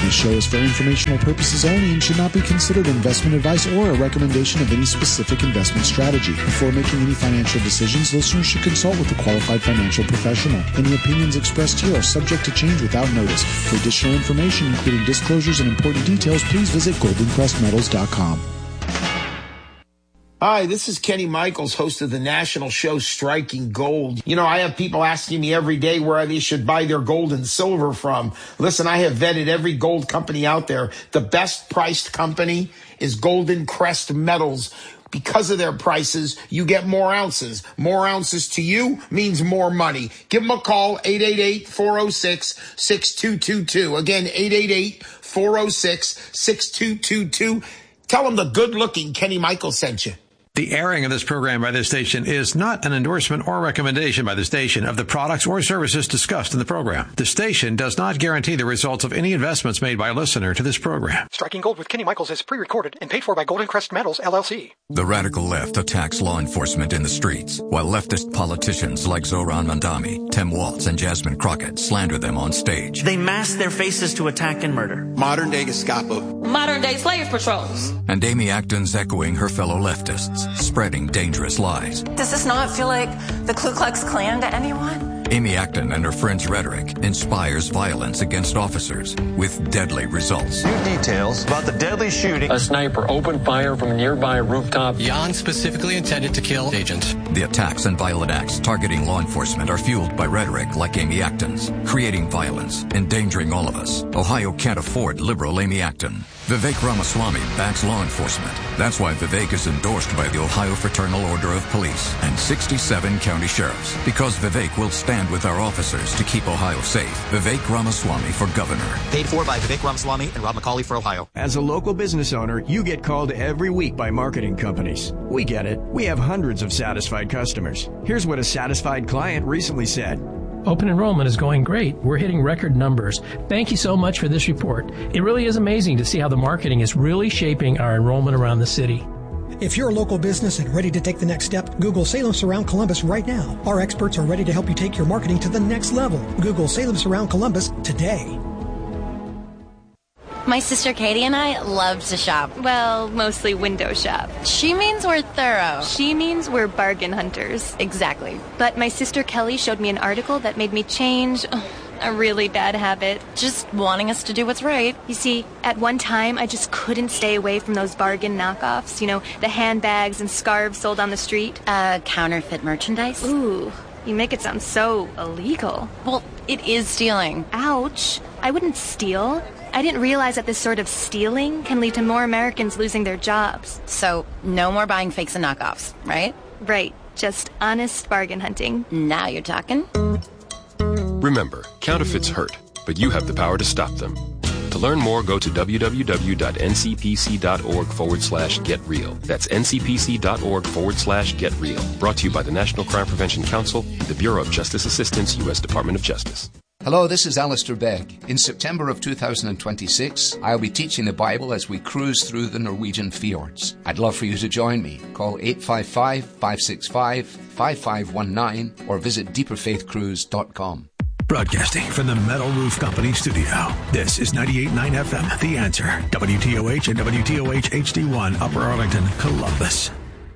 This show is for informational purposes only and should not be considered investment advice or a recommendation of any specific investment strategy. Before making any financial decisions, listeners should consult with a qualified financial professional. Any opinions expressed here are subject to change without notice. For additional information, including disclosures and important details, please visit goldencrestmetals.com. Hi, this is Kenny Michaels, host of the national show Striking Gold. You know, I have people asking me every day where they should buy their gold and silver from. Listen, I have vetted every gold company out there. The best priced company is Golden Crest Metals. Because of their prices, you get more ounces. More ounces to you means more money. Give them a call, 888-406-6222. Again, 888-406-6222. Tell them the good-looking Kenny Michaels sent you. The airing of this program by this station is not an endorsement or recommendation by the station of the products or services discussed in the program. The station does not guarantee the results of any investments made by a listener to this program. Striking Gold with Kenny Michaels is pre-recorded and paid for by Golden Crest Metals, LLC. The radical left attacks law enforcement in the streets, while leftist politicians like Zohran Mamdani, Tim Walz, and Jasmine Crockett slander them on stage. They mask their faces to attack and murder. Modern-day Gestapo. Modern-day slave patrols. And Amy Acton's echoing her fellow leftists, spreading dangerous lies. Does this not feel like the Ku Klux Klan to anyone? Amy Acton and her friends' rhetoric inspires violence against officers with deadly results. New details about the deadly shooting. A sniper opened fire from a nearby rooftop. Jan specifically intended to kill agents. The attacks and violent acts targeting law enforcement are fueled by rhetoric like Amy Acton's, creating violence, endangering all of us. Ohio can't afford liberal Amy Acton. Vivek Ramaswamy backs law enforcement. That's why Vivek is endorsed by the Ohio Fraternal Order of Police and 67 county sheriffs. Because Vivek will stand with our officers to keep Ohio safe. Vivek Ramaswamy for governor. Paid for by Vivek Ramaswamy and Rob McCauley for Ohio. As a local business owner, you get called every week by marketing companies. We get it. We have hundreds of satisfied customers. Here's what a satisfied client recently said. Open enrollment is going great. We're hitting record numbers. Thank you so much for this report. It really is amazing to see how the marketing is really shaping our enrollment around the city. If you're a local business and ready to take the next step, Google Salem Surround Columbus right now. Our experts are ready to help you take your marketing to the next level. Google Salem Surround Columbus today. My sister Katie and I love to shop. Well, mostly window shop. She means we're thorough. She means we're bargain hunters. Exactly. But my sister Kelly showed me an article that made me change a really bad habit. Just wanting us to do what's right. You see, at one time, I just couldn't stay away from those bargain knockoffs. You know, the handbags and scarves sold on the street. Counterfeit merchandise? Ooh, you make it sound so illegal. Well, it is stealing. Ouch. I wouldn't steal. I didn't realize that this sort of stealing can lead to more Americans losing their jobs. So, no more buying fakes and knockoffs, right? Right. Just honest bargain hunting. Now you're talking. Remember, counterfeits hurt, but you have the power to stop them. To learn more, go to www.ncpc.org/getreal. That's ncpc.org/getreal. Brought to you by the National Crime Prevention Council and the Bureau of Justice Assistance, U.S. Department of Justice. Hello, this is Alistair Begg. In September of 2026, I'll be teaching the Bible as we cruise through the Norwegian fjords. I'd love for you to join me. Call 855-565-5519 or visit deeperfaithcruise.com. Broadcasting from the Metal Roof Company studio. This is 98.9 FM, The Answer, WTOH and WTOH HD1, Upper Arlington, Columbus.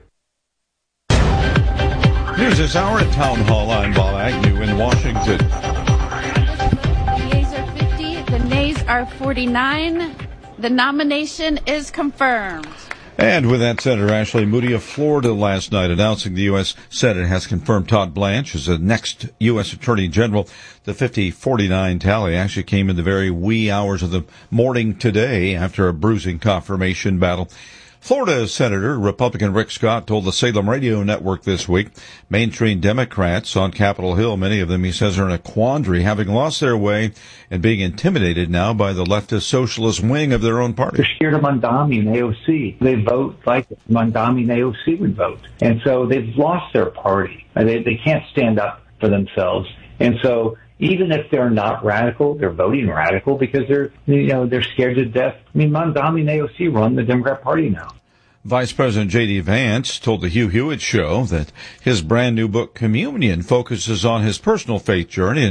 News this hour at Town Hall. I'm Bob Agnew in Washington. The yeas are 50, the nays are 49. The nomination is confirmed. And with that, Senator Ashley Moody of Florida last night announcing the U.S. Senate has confirmed Todd Blanche as the next U.S. Attorney General. The 50-49 tally actually came in the very wee hours of the morning today after a bruising confirmation battle. Florida Senator Republican Rick Scott told the Salem Radio Network this week, mainstream Democrats on Capitol Hill, many of them, he says, are in a quandary, having lost their way and being intimidated now by the leftist socialist wing of their own party. They're scared of Mamdani and AOC. They vote like Mamdani and AOC would vote. And so they've lost their party. They can't stand up for themselves. And so even if they're not radical, they're voting radical because they're scared to death. I mean, Mamdani and AOC run the Democrat Party now. Vice President J.D. Vance told the Hugh Hewitt Show that his brand new book, Communion, focuses on his personal faith journey and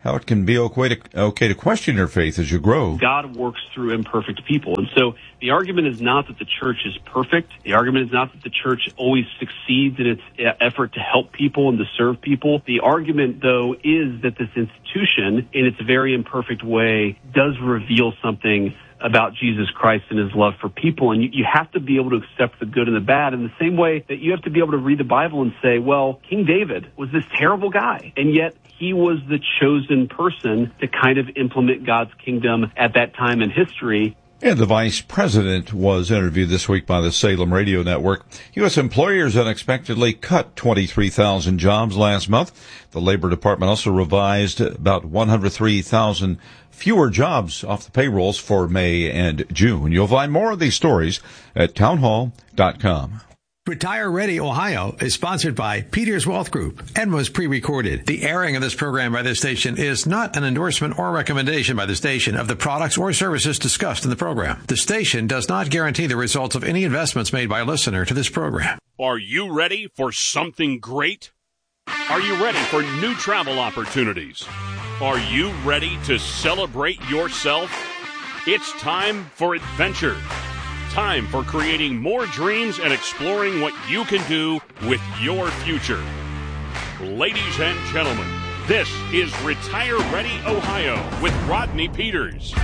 how it can be okay to question your faith as you grow. God works through imperfect people. And so the argument is not that the church is perfect. The argument is not that the church always succeeds in its effort to help people and to serve people. The argument, though, is that this institution, in its very imperfect way, does reveal something about Jesus Christ and his love for people. And you have to be able to accept the good and the bad in the same way that you have to be able to read the Bible and say, well, King David was this terrible guy, and yet he was the chosen person to kind of implement God's kingdom at that time in history. And the vice president was interviewed this week by the Salem Radio Network. U.S. employers unexpectedly cut 23,000 jobs last month. The Labor Department also revised about 103,000 fewer jobs off the payrolls for May and June. You'll find more of these stories at townhall.com. Retire Ready Ohio is sponsored by Peters Wealth Group and was pre-recorded. The airing of this program by this station is not an endorsement or recommendation by the station of the products or services discussed in the program. The station does not guarantee the results of any investments made by a listener to this program. Are you ready for something great? Are you ready for new travel opportunities? Are you ready to celebrate yourself? It's time for adventure. Time for creating more dreams and exploring what you can do with your future. Ladies and gentlemen, this is Retire Ready Ohio with Rodney Peters.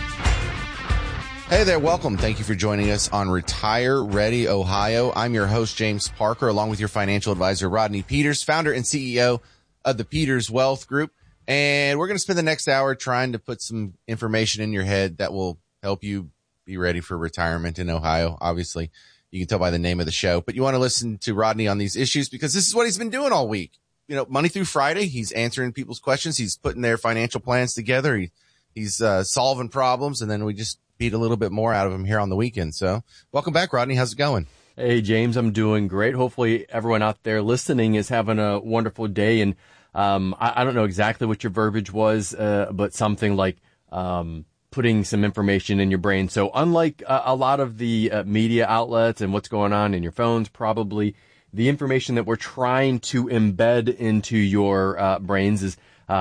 Hey there, welcome. Thank you for joining us on Retire Ready Ohio. I'm your host, James Parker, along with your financial advisor, Rodney Peters, founder and CEO of the Peters Wealth Group. And we're going to spend the next hour trying to put some information in your head that will help you be ready for retirement in Ohio. Obviously, you can tell by the name of the show, but you want to listen to Rodney on these issues because this is what he's been doing all week. You know, Monday through Friday, he's answering people's questions. He's putting their financial plans together. He's solving problems, and then we just beat a little bit more out of him here on the weekend. So welcome back, Rodney. How's it going? Hey, James, I'm doing great. Hopefully everyone out there listening is having a wonderful day. And I don't know exactly what your verbiage was, but something like putting some information in your brain. So unlike a lot of the media outlets and what's going on in your phones, probably the information that we're trying to embed into your brains is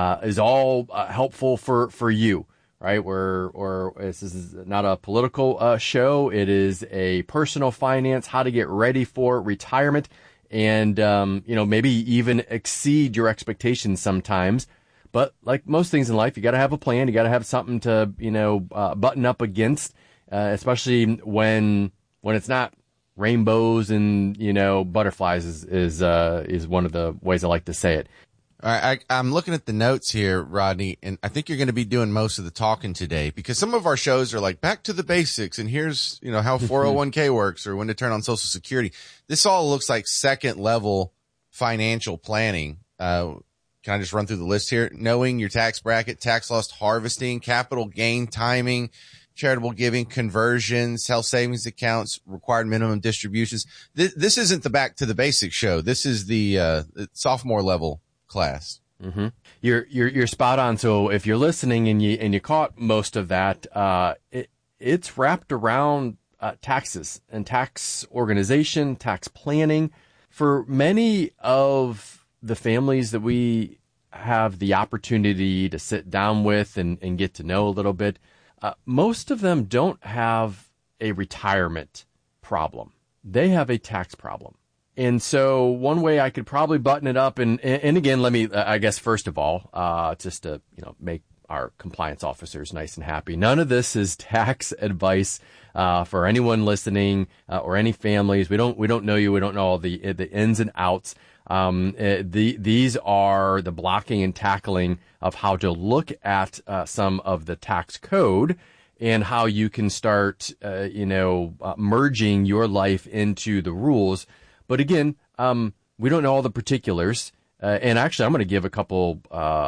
all helpful for you, right? This is not a political show. It is a personal finance, how to get ready for retirement and, maybe even exceed your expectations sometimes. But like most things in life, you got to have a plan. You got to have something to, button up against, especially when it's not rainbows and, butterflies is one of the ways I like to say it. All right. I'm looking at the notes here, Rodney, and I think you're going to be doing most of the talking today because some of our shows are like back to the basics and here's, how 401k works or when to turn on Social Security. This all looks like second level financial planning. Can I just run through the list here? Knowing your tax bracket, tax loss harvesting, capital gain timing, charitable giving, conversions, health savings accounts, required minimum distributions. This isn't the back to the basics show. This is the sophomore level class. Mm-hmm. You're spot on. So if you're listening and you caught most of that, it's wrapped around taxes and tax organization, tax planning. For many of the families that we have the opportunity to sit down with and get to know a little bit, most of them don't have a retirement problem. They have a tax problem. And so one way I could probably button it up, and again, let me, I guess, first of all, just to, make our compliance officers nice and happy. None of this is tax advice for anyone listening or any families. We don't know you. We don't know all the ins and outs. These are the blocking and tackling of how to look at some of the tax code and how you can start, merging your life into the rules. But again, we don't know all the particulars. And actually, I'm going to give a couple,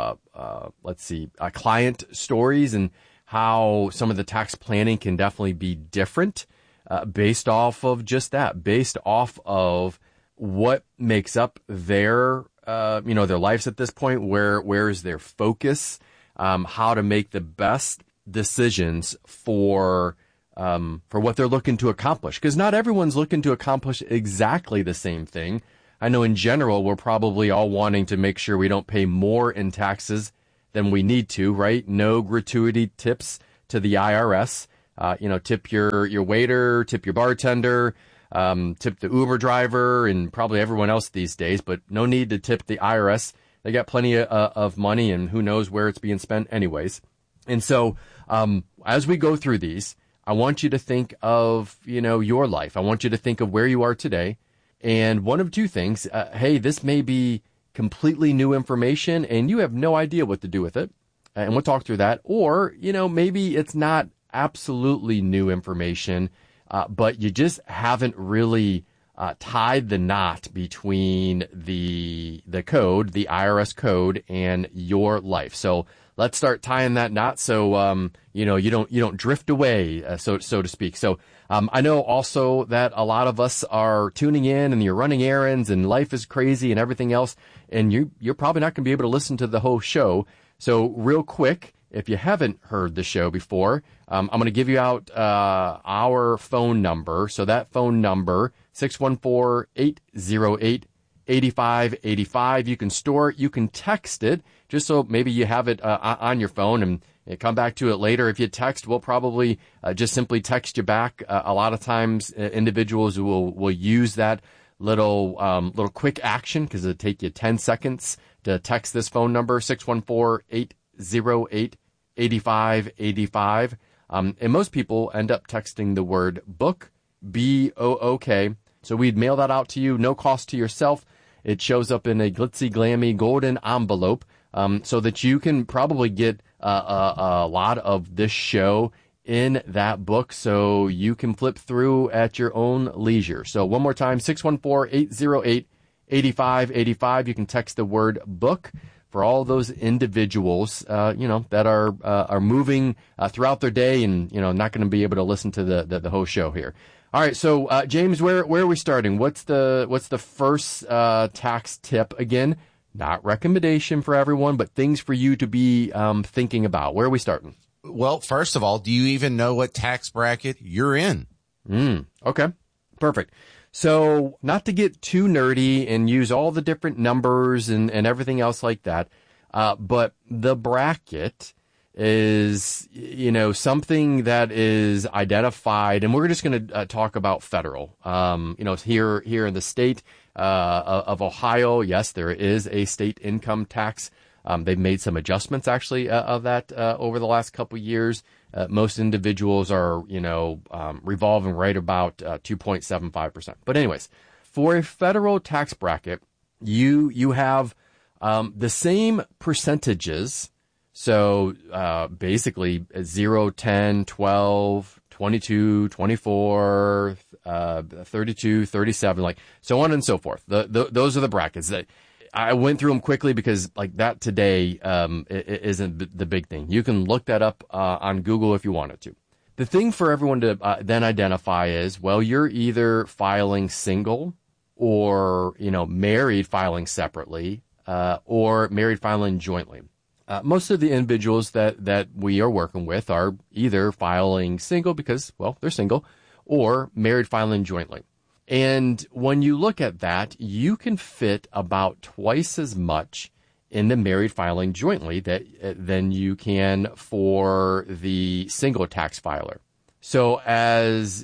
client stories and how some of the tax planning can definitely be different based off of just that, based off of what makes up their lives at this point, where is their focus, how to make the best decisions for what they're looking to accomplish. Because not everyone's looking to accomplish exactly the same thing. I know in general, we're probably all wanting to make sure we don't pay more in taxes than we need to, right? No gratuity tips to the IRS. Tip your waiter, tip your bartender, tip the Uber driver, and probably everyone else these days, but no need to tip the IRS. They got plenty of money, and who knows where it's being spent anyways. And so, as we go through these, I want you to think of, your life. I want you to think of where you are today. And one of two things, hey, this may be completely new information and you have no idea what to do with it. And we'll talk through that. Or, maybe it's not absolutely new information, but you just haven't really tied the knot between the code, the IRS code, and your life. So let's start tying that knot so you don't drift away, so to speak. So I know also that a lot of us are tuning in and you're running errands and life is crazy and everything else, and you're probably not going to be able to listen to the whole show. So real quick, if you haven't heard the show before, I'm going to give you out our phone number. So that phone number, 614-808-8585. You can store it. You can text it just so maybe you have it on your phone and come back to it later. If you text, we'll probably just simply text you back. A lot of times individuals will use that little quick action because it'll take you 10 seconds to text this phone number, 614-808-8585. And most people end up texting the word book, B-O-O-K. So we'd mail that out to you, no cost to yourself. It shows up in a glitzy, glammy, golden envelope, so that you can probably get a lot of this show in that book so you can flip through at your own leisure. So one more time, 614-808-8585. You can text the word book for all those individuals, that are moving throughout their day and, not going to be able to listen to the whole show here. All right. So, James, where are we starting? What's the first tax tip? Again, not recommendation for everyone, but things for you to be thinking about. Where are we starting? Well, first of all, do you even know what tax bracket you're in? Okay. Perfect. So not to get too nerdy and use all the different numbers and everything else like that, but the bracket is, something that is identified, and we're just going to talk about federal. Here in the state of Ohio, yes, there is a state income tax. They've made some adjustments actually of that over the last couple of years. Most individuals are, revolving right about 2.75%. But anyways, for a federal tax bracket, you have the same percentages. So basically 0, 10, 12, 22, 24, 32, 37, like so on and so forth. Those are the brackets that I went through them quickly because like that today isn't the big thing. You can look that up on Google if you wanted to. The thing for everyone to then identify is, well, you're either filing single or, married filing separately or married filing jointly. Most of the individuals that we are working with are either filing single because, well, they're single, or married filing jointly. And when you look at that, you can fit about twice as much in the married filing jointly than you can for the single tax filer. So as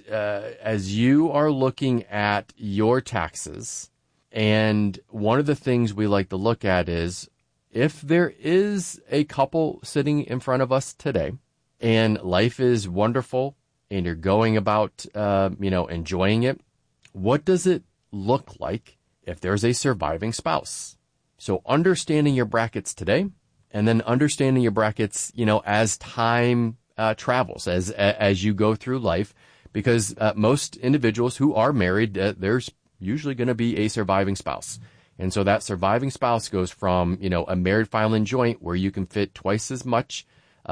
you are looking at your taxes, and one of the things we like to look at is if there is a couple sitting in front of us today and life is wonderful and you're going about, enjoying it, what does it look like if there's a surviving spouse? So understanding your brackets today and then understanding your brackets, as time travels, as you go through life, because most individuals who are married, there's usually going to be a surviving spouse. And so that surviving spouse goes from, a married filing joint where you can fit twice as much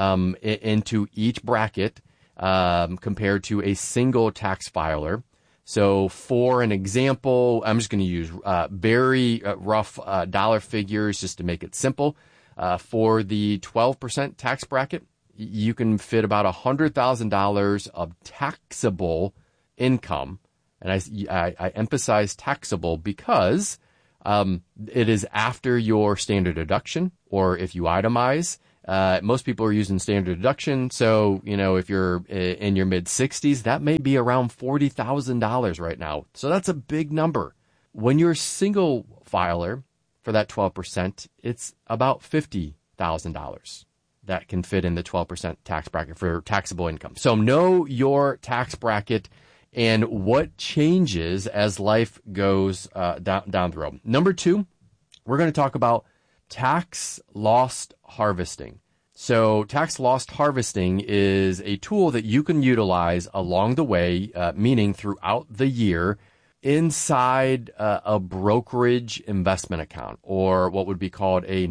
into each bracket compared to a single tax filer. So for an example, I'm just going to use very rough dollar figures just to make it simple. For the 12% tax bracket, you can fit about $100,000 of taxable income. And I emphasize taxable because it is after your standard deduction, or if you itemize, Most people are using standard deduction. So, if you're in your mid 60s, that may be around $40,000 right now. So that's a big number. When you're a single filer for that 12%, it's about $50,000 that can fit in the 12% tax bracket for taxable income. So know your tax bracket and what changes as life goes down the road. Number 2, we're going to talk about tax loss harvesting. So tax loss harvesting is a tool that you can utilize along the way, meaning throughout the year, inside a brokerage investment account, or what would be called a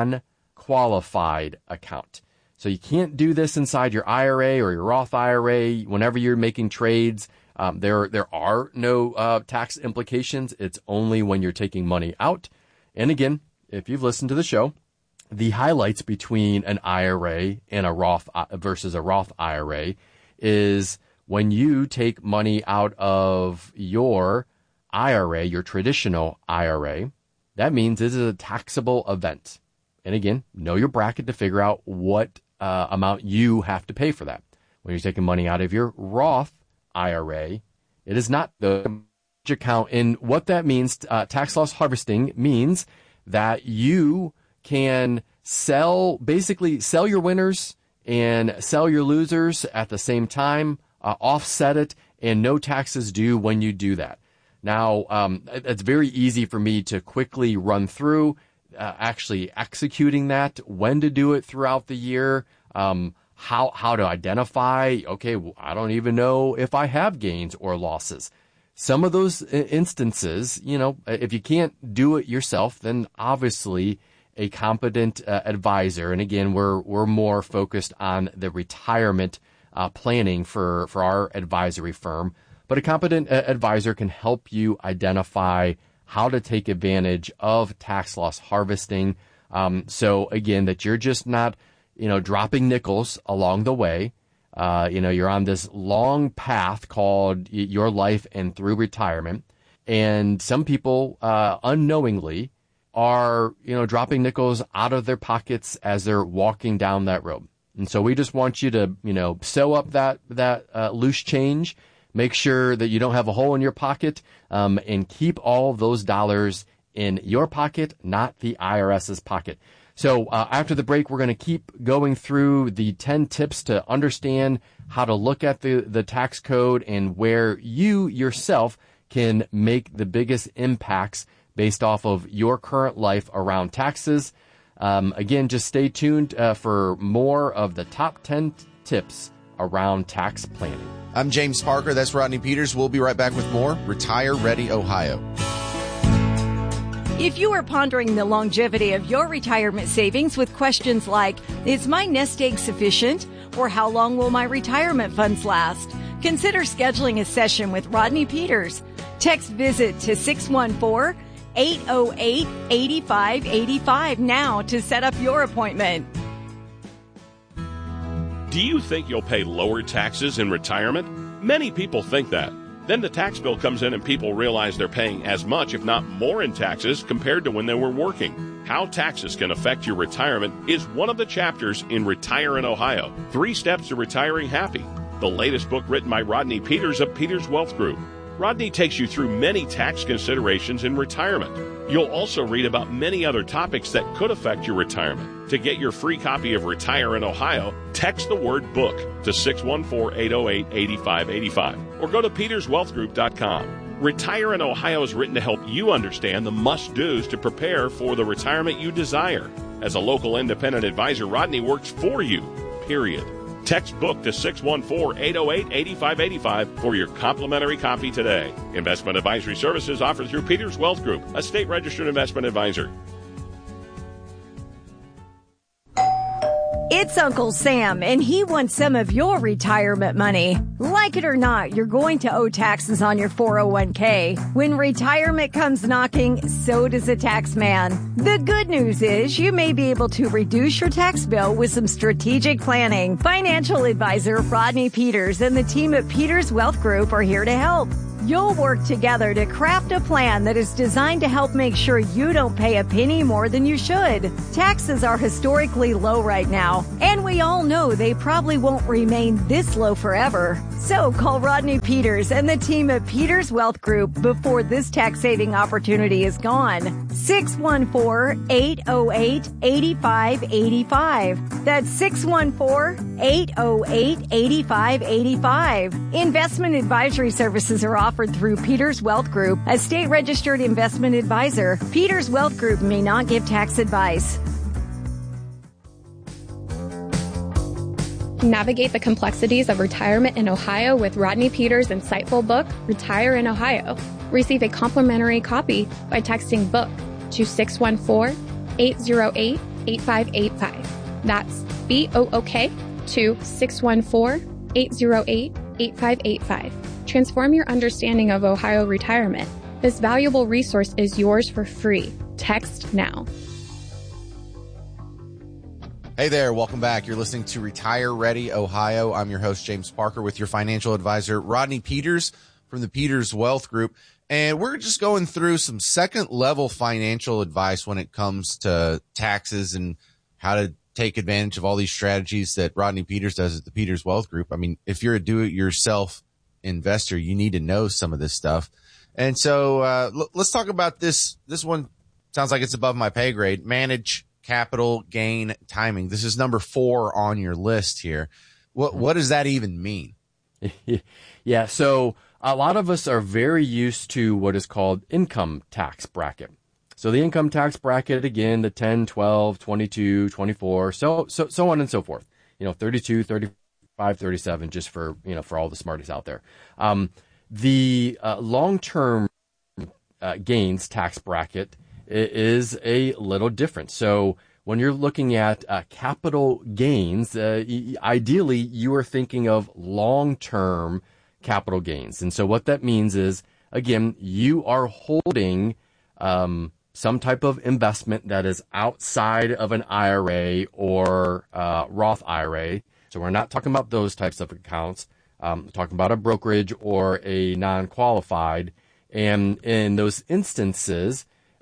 non-qualified account. So you can't do this inside your IRA or your Roth IRA. Whenever you're making trades, there are no tax implications. It's only when you're taking money out. And again, if you've listened to the show, the highlights between an IRA and a Roth versus a Roth IRA is when you take money out of your IRA, your traditional IRA, that means this is a taxable event. And again, know your bracket to figure out what amount you have to pay for that. When you're taking money out of your Roth IRA, it is not the account. And what that means, tax loss harvesting means that you can basically sell your winners and sell your losers at the same time, offset it, and no taxes due when you do that. Now, it's very easy for me to quickly run through actually executing that, when to do it throughout the year, how to identify, okay, I don't even know if I have gains or losses. Some of those instances, if you can't do it yourself, then obviously a competent advisor, and again, we're more focused on the retirement planning for our advisory firm, but a competent advisor can help you identify how to take advantage of tax loss harvesting. So again, that you're just not, dropping nickels along the way. You're on this long path called your life and through retirement. And some people, unknowingly are, dropping nickels out of their pockets as they're walking down that road. And so we just want you to, sew up that loose change. Make sure that you don't have a hole in your pocket, and keep all those dollars in your pocket, not the IRS's pocket. So after the break, we're going to keep going through the 10 tips to understand how to look at the tax code and where you yourself can make the biggest impacts based off of your current life around taxes. Again, just stay tuned for more of the top 10 tips around tax planning. I'm James Parker. That's Rodney Peters. We'll be right back with more Retire Ready Ohio. If you are pondering the longevity of your retirement savings with questions like, is my nest egg sufficient? Or how long will my retirement funds last? Consider scheduling a session with Rodney Peters. Text VISIT to 614-808-8585 now to set up your appointment. Do you think you'll pay lower taxes in retirement? Many people think that. Then the tax bill comes in and people realize they're paying as much, if not more, in taxes compared to when they were working. How taxes can affect your retirement is one of the chapters in Retire in Ohio, 3 Steps to Retiring Happy, the latest book written by Rodney Peters of Peters Wealth Group. Rodney takes you through many tax considerations in retirement. You'll also read about many other topics that could affect your retirement. To get your free copy of Retire in Ohio, text the word book to 614-808-8585 or go to peterswealthgroup.com. Retire in Ohio is written to help you understand the must-dos to prepare for the retirement you desire. As a local independent advisor, Rodney works for you, period. Text book to 614-808-8585 for your complimentary copy today. Investment advisory services offered through Peters Wealth Group, a state-registered investment advisor. It's Uncle Sam, and he wants some of your retirement money. Like it or not, you're going to owe taxes on your 401k. When retirement comes knocking, so does a tax man. The good news is you may be able to reduce your tax bill with some strategic planning. Financial advisor Rodney Peters and the team at Peters Wealth Group are here to help. You'll work together to craft a plan that is designed to help make sure you don't pay a penny more than you should. Taxes are historically low right now, and we all know they probably won't remain this low forever. So call Rodney Peters and the team at Peters Wealth Group before this tax-saving opportunity is gone. 614-808-8585. That's 614-808-8585. Investment advisory services are offered through Peters Wealth Group, a state-registered investment advisor. Peters Wealth Group may not give tax advice. Navigate the complexities of retirement in Ohio with Rodney Peters' insightful book, Retire in Ohio. Receive a complimentary copy by texting BOOK to 614-808-8585. That's BOOK to 614-808-8585. Transform your understanding of Ohio retirement. This valuable resource is yours for free. Text now. Hey there, welcome back. You're listening to Retire Ready Ohio. I'm your host, James Parker, with your financial advisor, Rodney Peters from the Peters Wealth Group. And we're just going through some second-level financial advice when it comes to taxes and how to take advantage of all these strategies that Rodney Peters does at the Peters Wealth Group. I mean, if you're a do-it-yourself investor, you need to know some of this stuff. And so let's talk about this. This one sounds like it's above my pay grade. Manage capital gain timing. This is number 4 on your list here. What does that even mean? Yeah, so a lot of us are very used to what is called income tax bracket. So the income tax bracket, again, the 10, 12, 22, 24, so on and so forth. 32, 35, 37, just for all the smarties out there. The long-term gains tax bracket is a little different. So when you're looking at capital gains, ideally you are thinking of long-term capital gains. And so what that means is, again, you are holding some type of investment that is outside of an IRA or Roth IRA. So we're not talking about those types of accounts. We're talking about a brokerage or a non-qualified. And in those instances,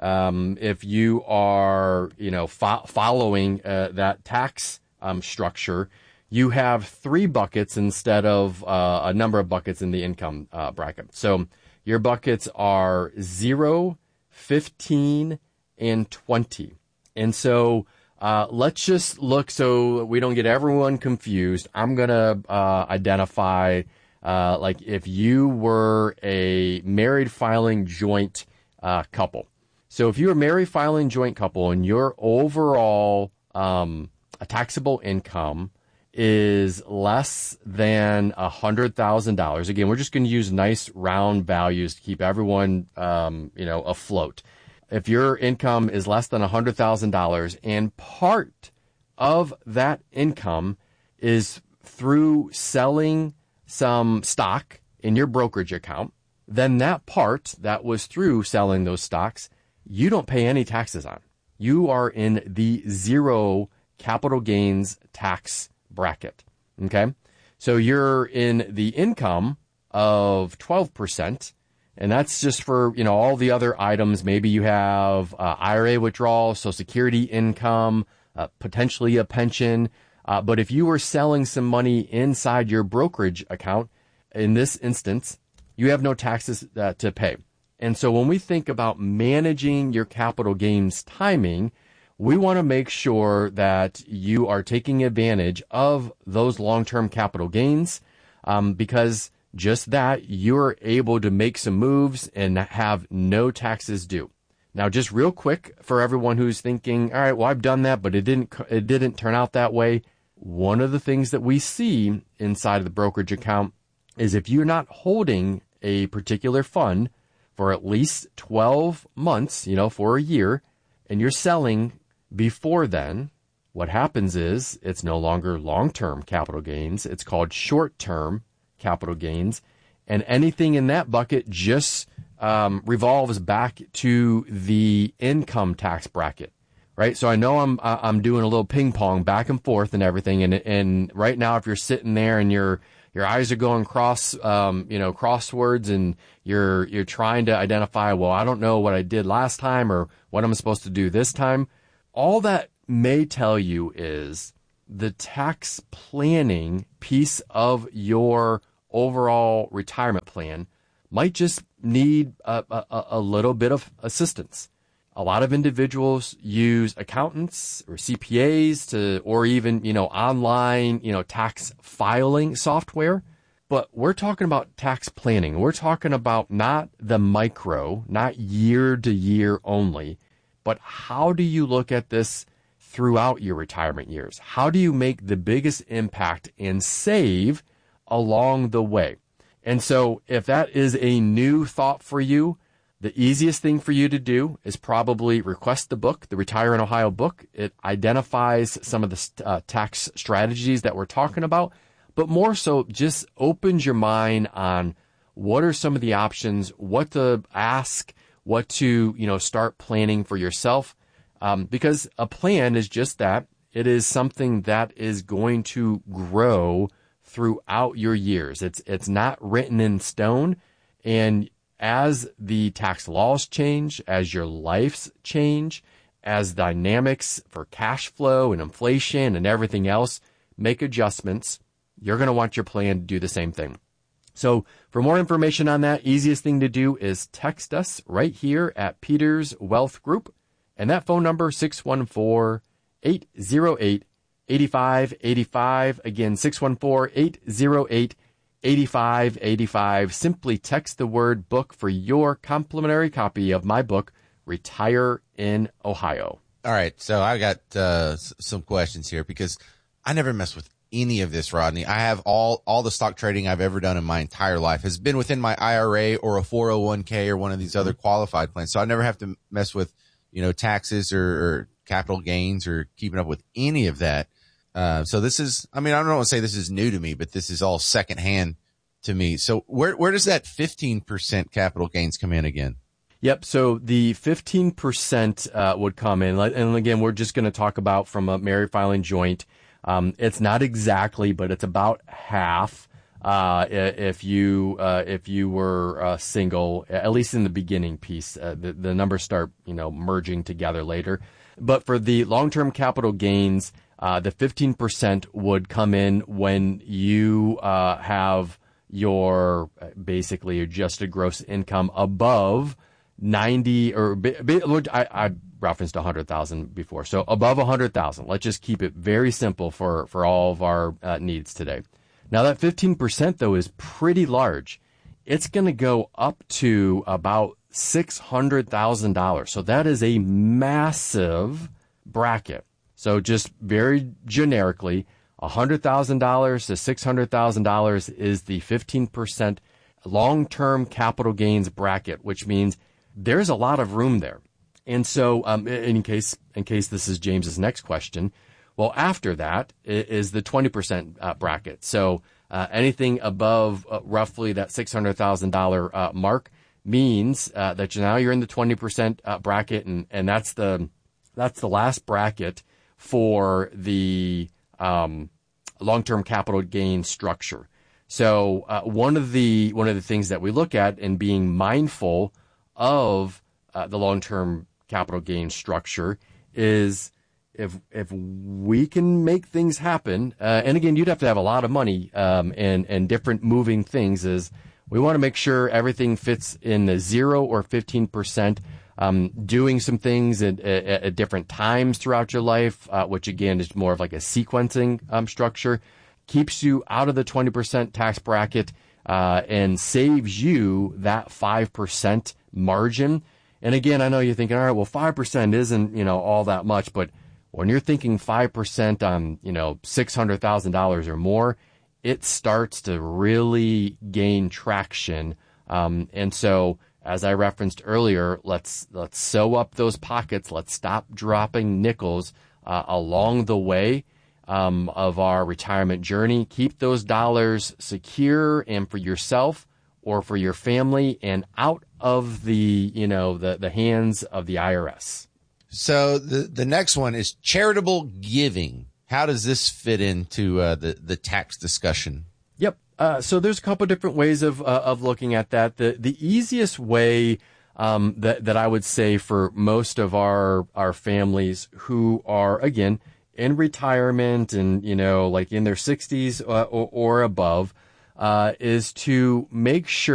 if you are, following that tax structure, you have 3 buckets instead of a number of buckets in the income bracket. So your buckets are 0, 15, and 20. And so let's just look so we don't get everyone confused. I'm going to identify like if you were a married filing joint couple. So if you're a married filing joint couple and your overall taxable income is less than $100,000, again, we're just going to use nice round values to keep everyone, afloat. If your income is less than $100,000 and part of that income is through selling some stock in your brokerage account, then that part that was through selling those stocks, you don't pay any taxes on. You are in the 0 capital gains tax bracket. Okay. So you're in the income of 12%. And that's just for, all the other items. Maybe you have IRA withdrawal, Social Security income, potentially a pension. But if you were selling some money inside your brokerage account, in this instance, you have no taxes to pay. And so when we think about managing your capital gains timing, we want to make sure that you are taking advantage of those long-term capital gains because just that, you're able to make some moves and have no taxes due. Now, just real quick for everyone who's thinking, all right, well, I've done that, but it didn't turn out that way. One of the things that we see inside of the brokerage account is if you're not holding a particular fund for at least 12 months, for a year, and you're selling before then, what happens is it's no longer long-term capital gains. It's called short-term capital gains, and anything in that bucket just revolves back to the income tax bracket, right? So I know I'm doing a little ping pong back and forth and everything, and right now if you're sitting there and you're your eyes are going crosswords, and you're trying to identify, well, I don't know what I did last time or what I'm supposed to do this time. All that may tell you is the tax planning piece of your overall retirement plan might just need a little bit of assistance. A lot of individuals use accountants or CPAs or even, online, tax filing software. But we're talking about tax planning. We're talking about not the micro, not year to year only, but how do you look at this throughout your retirement years? How do you make the biggest impact and save along the way? And so if that is a new thought for you, the easiest thing for you to do is probably request the book, the Retire in Ohio book. It identifies some of the tax strategies that we're talking about, but more so just opens your mind on what are some of the options, what to ask, what to, start planning for yourself. Because a plan is just that. It is something that is going to grow throughout your years. It's not written in stone. And as the tax laws change, as your lives change, as dynamics for cash flow and inflation and everything else make adjustments, you're going to want your plan to do the same thing. So for more information on that, easiest thing to do is text us right here at Peters Wealth Group. And that phone number, 614-808-8585. Again, 614-808-8585. Simply text the word book for your complimentary copy of my book, Retire in Ohio. All right. So I got some questions here because I never mess with any of this, Rodney. I have all the stock trading I've ever done in my entire life has been within my IRA or a 401k or one of these other qualified plans. So I never have to mess with, taxes or capital gains or keeping up with any of that. So this is, I don't want to say this is new to me, but this is all secondhand to me. So where does that 15% capital gains come in again? Yep. So the 15% would come in. And again, we're just going to talk about from a married filing joint. It's not exactly, but it's about half. If you were single, at least in the beginning piece, the numbers start, merging together later. But for the long-term capital gains, the 15% would come in when you have your basically adjusted gross income above 90 or I referenced 100,000 before. So above 100,000. Let's just keep it very simple for all of our needs today. Now that 15% though is pretty large. It's going to go up to about $600,000. So that is a massive bracket. So just very generically, $100,000 to $600,000 is the 15% long-term capital gains bracket, which means there's a lot of room there. And so, in case this is James's next question, well, after that is the 20% bracket. So, anything above roughly that $600,000 mark means that now you're in the 20% bracket, and that's the last bracket for the long-term capital gain structure. So, one of the things that we look at in being mindful of the long-term capital gain structure is if we can make things happen, and again, you'd have to have a lot of money and different moving things, is we want to make sure everything fits in the 0 or 15%, doing some things at different times throughout your life, which again is more of like a sequencing structure, keeps you out of the 20% tax bracket and saves you that 5% margin. And again, I know you're thinking, all right, well, 5% isn't, all that much, but when you're thinking 5% on, $600,000 or more, it starts to really gain traction. And so, as I referenced earlier, let's sew up those pockets. Let's stop dropping nickels along the way of our retirement journey. Keep those dollars secure and for yourself or for your family and out of the hands of the IRS. So the next one is charitable giving. How does this fit into the tax discussion? Yep. So there's a couple different ways of looking at that. The easiest way that I would say for most of our families who are, again, in retirement and, like in their 60s or above, is to make sure